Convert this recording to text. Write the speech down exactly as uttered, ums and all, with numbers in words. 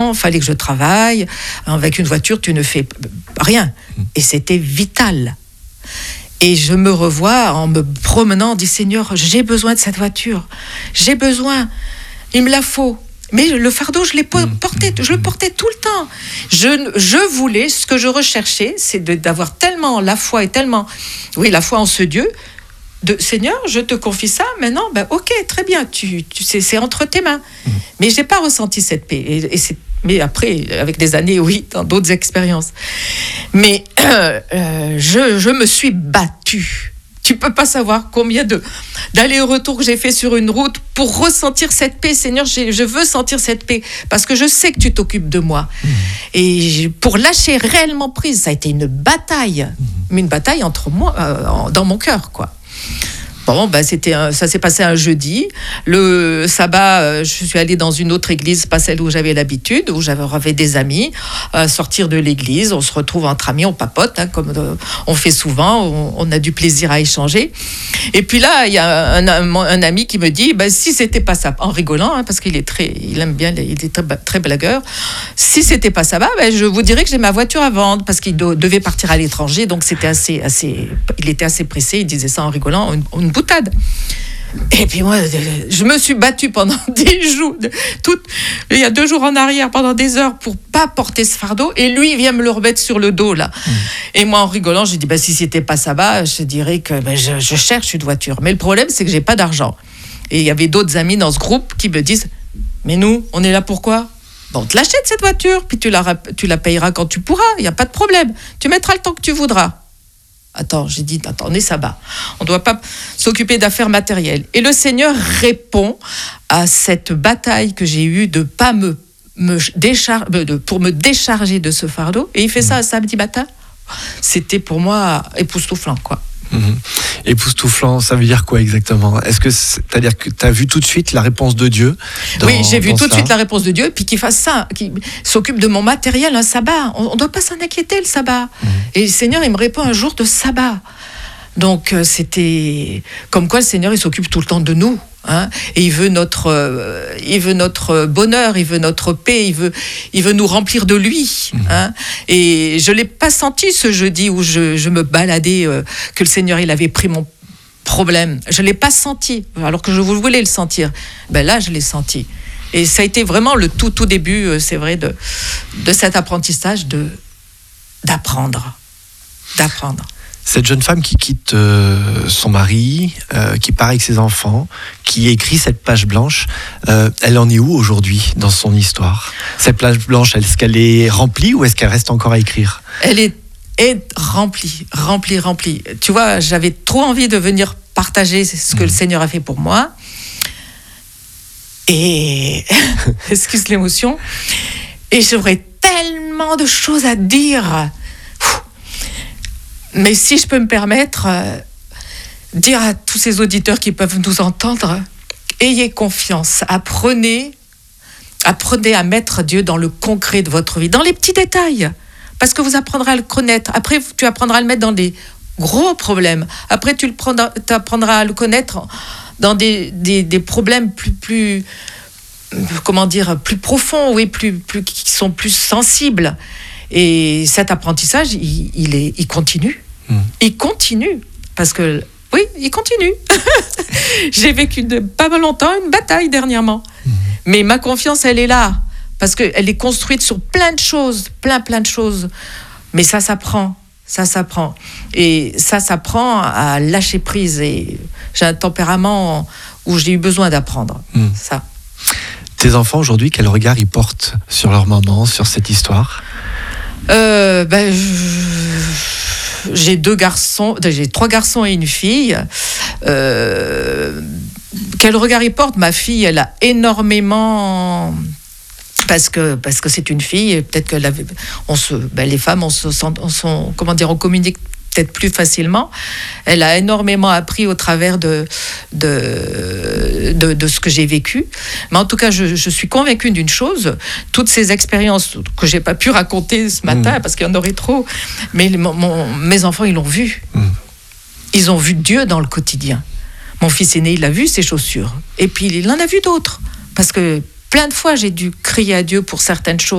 enfants, fallait que je travaille. Avec une voiture, tu ne fais rien. Et c'était vital. Et je me revois en me promenant, dit Seigneur, j'ai besoin de cette voiture. J'ai besoin. Il me la faut. Mais le fardeau, je l'ai porté, je le portais tout le temps. Je, je voulais, ce que je recherchais, c'est de, d'avoir tellement la foi et tellement, oui, la foi en ce Dieu, de Seigneur, je te confie ça, maintenant, ben, ok, très bien, tu, tu sais, c'est entre tes mains. Mmh. Mais je n'ai pas ressenti cette paix. Et, et c'est, mais après, avec des années, oui, dans d'autres expériences. Mais euh, euh, je, je me suis battue. Tu peux pas savoir combien de d'allers-retours que j'ai fait sur une route pour ressentir cette paix. Seigneur, j'ai, je veux sentir cette paix parce que je sais que tu t'occupes de moi. Mmh. Et pour lâcher réellement prise, ça a été une bataille, mmh. mais une bataille entre moi, euh, dans mon cœur, quoi. Bon, ben c'était un, ça s'est passé un jeudi. Le sabbat, euh, je suis allée dans une autre église, pas celle où j'avais l'habitude, où j'avais des amis. À sortir de l'église, on se retrouve entre amis, on papote, hein, comme euh, on fait souvent. On, on a du plaisir à échanger. Et puis là, il y a un, un, un ami qui me dit, ben, si c'était pas ça, en rigolant, hein, parce qu'il est très, il aime bien, il est très, très blagueur. Si c'était pas ça, ben, je vous dirais que j'ai ma voiture à vendre, parce qu'il do, devait partir à l'étranger, donc c'était assez, assez, il était assez pressé. Il disait ça en rigolant, une, une boutade. Et puis moi, je me suis battue pendant des jours, tout, il y a deux jours en arrière, pendant des heures, pour pas porter ce fardeau. Et lui, il vient me le remettre sur le dos, là. Mmh. Et moi, en rigolant, j'ai dit, bah, si c'était pas ça va, je dirais que bah, je, je cherche une voiture. Mais le problème, c'est que j'ai pas d'argent. Et il y avait d'autres amis dans ce groupe qui me disent, mais nous, on est là pourquoi ? Bon, on te l'achète cette voiture, puis tu la, tu la payeras quand tu pourras, il n'y a pas de problème. Tu mettras le temps que tu voudras. Attends, j'ai dit, attends, on est sabbat. On ne doit pas s'occuper d'affaires matérielles. Et le Seigneur répond à cette bataille que j'ai eue de pas me, me déchar- de, pour me décharger de ce fardeau. Et il fait ça un samedi matin. C'était pour moi époustouflant, quoi. Mmh. Époustouflant, ça veut dire quoi exactement ? Est-ce que c'est-à-dire que tu as vu tout de suite la réponse de Dieu dans, Oui, j'ai vu tout ça. de suite la réponse de Dieu, et puis qu'il fasse ça, qu'il s'occupe de mon matériel, un sabbat. On ne doit pas s'en inquiéter, le sabbat. Mmh. Et le Seigneur, il me répond un jour de sabbat. Donc, euh, c'était comme quoi le Seigneur, il s'occupe tout le temps de nous. Hein, et il veut notre, euh, il veut notre bonheur, il veut notre paix, il veut, il veut nous remplir de lui. Mmh. Hein, et je l'ai pas senti ce jeudi où je, je me baladais, euh, que le Seigneur il avait pris mon problème. Je l'ai pas senti, alors que je voulais le sentir. Ben là, je l'ai senti. Et ça a été vraiment le tout, tout début, euh, c'est vrai, de, de cet apprentissage de d'apprendre, d'apprendre. Cette jeune femme qui quitte euh, son mari, euh, qui part avec ses enfants, qui écrit cette page blanche, euh, elle en est où aujourd'hui dans son histoire ? Cette page blanche, est-ce qu'elle est remplie ou est-ce qu'elle reste encore à écrire ? Elle est, est remplie, remplie, remplie. Tu vois, j'avais trop envie de venir partager ce que mmh. le Seigneur a fait pour moi. Et, excuse l'émotion, et j'aurais tellement de choses à dire. Mais si je peux me permettre, euh, dire à tous ces auditeurs qui peuvent nous entendre, ayez confiance, apprenez, apprenez à mettre Dieu dans le concret de votre vie, dans les petits détails, parce que vous apprendrez à le connaître. Après, tu apprendras à le mettre dans des gros problèmes. Après, tu le prendras, tu apprendras à le connaître dans des, des, des problèmes plus, plus, comment dire, plus profonds, oui, plus, plus, qui sont plus sensibles. Et cet apprentissage, il, il, est, il continue. Mmh. Il continue. Parce que, oui, il continue. J'ai vécu de, pas longtemps une bataille dernièrement. Mmh. Mais ma confiance, elle est là. Parce qu'elle est construite sur plein de choses. Plein, plein de choses. Mais ça s'apprend. Ça s'apprend. Et ça s'apprend à lâcher prise. Et j'ai un tempérament où j'ai eu besoin d'apprendre. Mmh. Ça. Tes enfants, aujourd'hui, quel regard ils portent sur leur maman, sur cette histoire ? Euh, ben, je, j'ai deux garçons, j'ai trois garçons et une fille. Euh, quel regard ils portent ? Ma fille, elle a énormément, parce que parce que c'est une fille. Et peut-être que la, on se, ben, les femmes, on se sent, on sont, comment dire, on communique peut-être plus facilement. Elle a énormément appris au travers de, de, de, de ce que j'ai vécu. Mais en tout cas, je, je suis convaincue d'une chose, toutes ces expériences que je n'ai pas pu raconter ce matin, mmh. parce qu'il y en aurait trop, mais mon, mon, mes enfants, ils l'ont vu. Mmh. Ils ont vu Dieu dans le quotidien. Mon fils aîné, il a vu ses chaussures. Et puis, il en a vu d'autres. Parce que plein de fois, j'ai dû crier à Dieu pour certaines choses.